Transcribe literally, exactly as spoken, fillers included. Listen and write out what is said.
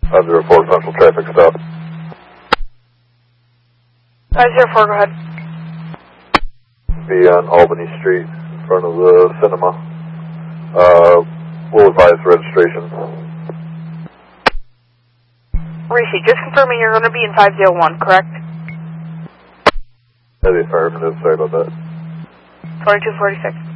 five zero four, potential traffic stop. five zero four, go ahead. Be on Albany Street, in front of the cinema. Uh, we'll advise registration. Rishi, just confirming you're going to be in five zero one, correct? That'd be affirmative, sorry about that. forty-two forty-six.